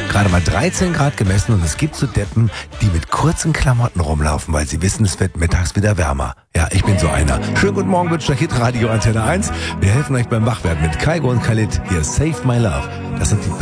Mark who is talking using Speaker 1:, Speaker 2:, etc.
Speaker 1: Gerade mal 13 Grad gemessen und es gibt so Deppen, die mit kurzen Klamotten rumlaufen, weil sie wissen, es wird mittags wieder wärmer. Ja, ich bin so einer. Schönen guten Morgen, wünscht euch Hitradio Antenne 1. Wir helfen euch beim Wachwerden mit Kaigo und Khalid. Hier Save My Love. Das sind die